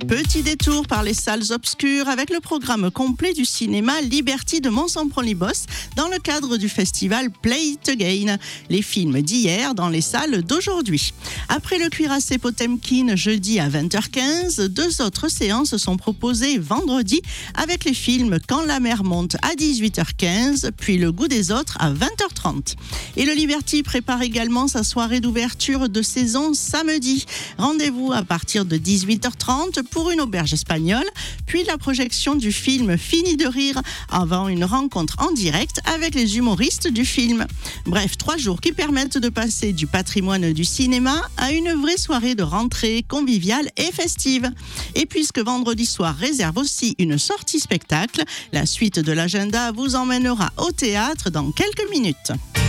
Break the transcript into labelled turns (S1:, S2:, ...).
S1: Petit détour par les salles obscures avec le programme complet du cinéma Liberty de Mont-Saint-Prolibos dans le cadre du festival Play It Again. Les films d'hier dans les salles d'aujourd'hui. Après le Cuirassé Potemkin jeudi à 20h15, 2 autres séances sont proposées vendredi avec les films Quand la mer monte à 18h15, puis Le goût des autres à 20h30. Et le Liberty prépare également sa soirée d'ouverture de saison samedi. Rendez-vous à partir de 18h30 pour une auberge espagnole, puis la projection du film Fini de rire avant une rencontre en direct avec les humoristes du film. Bref, 3 jours qui permettent de passer du patrimoine du cinéma à une vraie soirée de rentrée conviviale et festive. Et puisque vendredi soir réserve aussi une sortie spectacle, la suite de l'agenda vous emmènera au théâtre dans quelques minutes.